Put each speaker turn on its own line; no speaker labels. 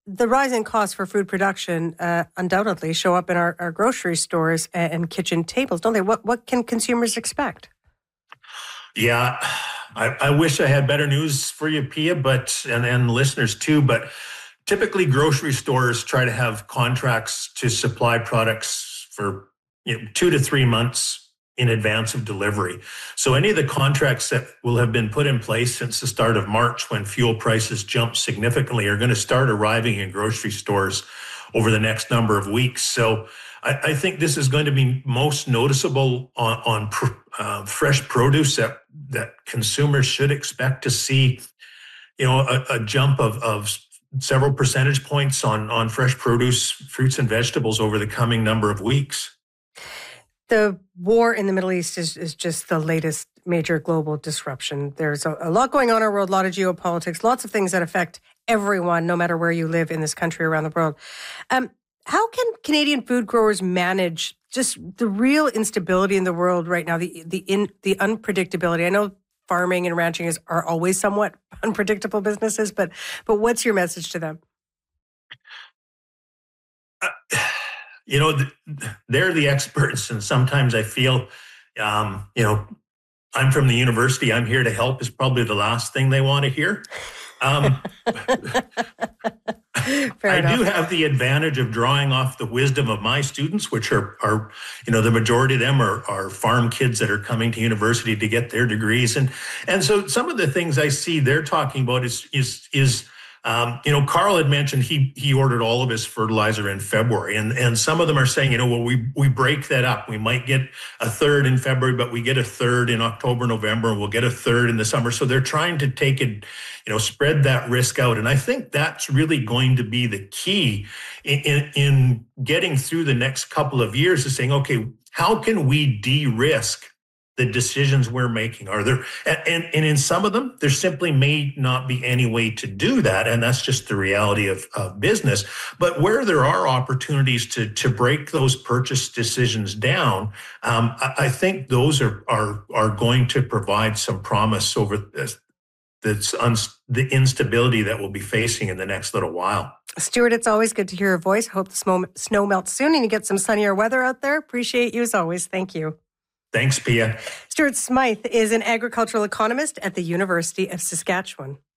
the rising costs for food production undoubtedly show up in our grocery stores and kitchen tables, don't they? What can consumers expect?
Yeah, I wish I had better news for you, Pia, and listeners too. But typically, grocery stores try to have contracts to supply products for 2 to 3 months in advance of delivery. So any of the contracts that will have been put in place since the start of March, when fuel prices jumped significantly, are going to start arriving in grocery stores over the next number of weeks. So I think this is going to be most noticeable on fresh produce that consumers should expect to see, a jump of several percentage points on fresh produce, fruits and vegetables over the coming number of weeks.
The war in the Middle East is just the latest major global disruption. There's a lot going on in our world, a lot of geopolitics, lots of things that affect everyone, no matter where you live in this country, around the world. How can Canadian food growers manage just the real instability in the world right now, the unpredictability? I know farming and ranching are always somewhat unpredictable businesses, but what's your message to them?
They're the experts, and sometimes I feel, I'm from the university. I'm here to help is probably the last thing they want to hear. I do have the advantage of drawing off the wisdom of my students, which are the majority of them are farm kids that are coming to university to get their degrees, and so some of the things I see they're talking about is. Carl had mentioned he ordered all of his fertilizer in February, and some of them are saying, we break that up. We might get a third in February, but we get a third in October, November, and we'll get a third in the summer. So they're trying to take it, spread that risk out. And I think that's really going to be the key in getting through the next couple of years, is saying, okay, how can we de-risk the decisions we're making? Are there, and in some of them, there simply may not be any way to do that, and that's just the reality of business. But where there are opportunities to break those purchase decisions down, I think those are going to provide some promise over the instability that we'll be facing in the next little while.
Stuart, it's always good to hear your voice. Hope the snow melts soon and you get some sunnier weather out there. Appreciate you as always. Thank you.
Thanks, Pia.
Stuart Smythe is an agricultural economist at the University of Saskatchewan.